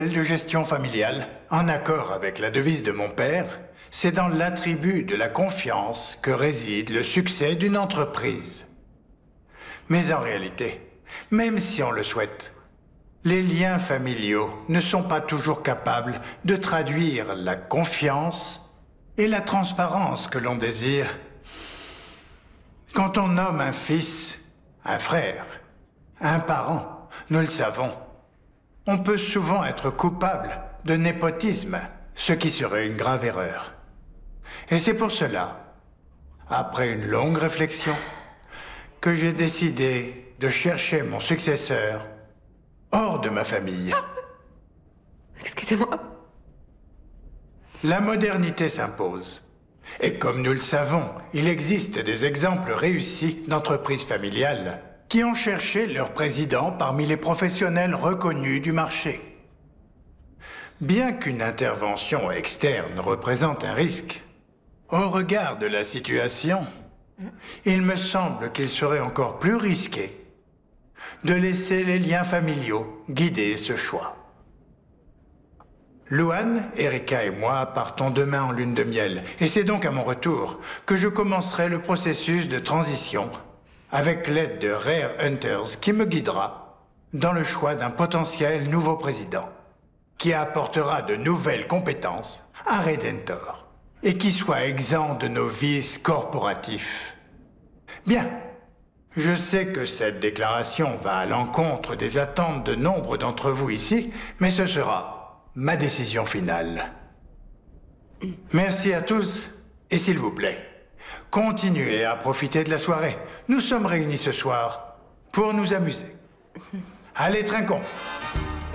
de gestion familiale, en accord avec la devise de mon père, c'est dans l'attribut de la confiance que réside le succès d'une entreprise. Mais en réalité, même si on le souhaite, les liens familiaux ne sont pas toujours capables de traduire la confiance et la transparence que l'on désire. Quand on nomme un fils, un frère, un parent, nous le savons, on peut souvent être coupable de népotisme, ce qui serait une grave erreur. Et c'est pour cela, après une longue réflexion, que j'ai décidé de chercher mon successeur hors de ma famille. Excusez-moi. La modernité s'impose. Et comme nous le savons, il existe des exemples réussis d'entreprises familiales qui ont cherché leur président parmi les professionnels reconnus du marché. Bien qu'une intervention externe représente un risque, au regard de la situation, il me semble qu'il serait encore plus risqué de laisser les liens familiaux guider ce choix. Luan, Erika et moi partons demain en lune de miel, et c'est donc à mon retour que je commencerai le processus de transition avec l'aide de Rare Hunters qui me guidera dans le choix d'un potentiel nouveau président qui apportera de nouvelles compétences à Redentor et qui soit exempt de nos vices corporatifs. Bien, je sais que cette déclaration va à l'encontre des attentes de nombre d'entre vous ici, mais ce sera ma décision finale. Merci à tous, et s'il vous plaît, continuez à profiter de la soirée. Nous sommes réunis ce soir pour nous amuser. Allez, trinquons!